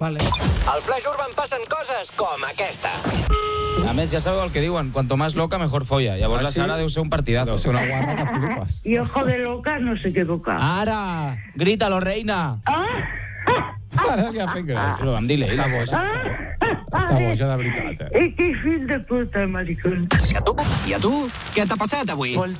Vale. Al Flash Urban passen coses com aquesta. A més, ja sabeu el que diuen, cuanto más loca, mejor folla. Llavors la Sara deu ser un partidazo. Deu ser una guarra que flipes. Y ojo de loca no se equivoca. Ara! Grítalo, reina! Ara li ha fet gràcia. Però vam dir-li. Està boja. Està boja de veritat, ¡Qué fin de puta, maricón! I a tu? Què t'ha passat avui?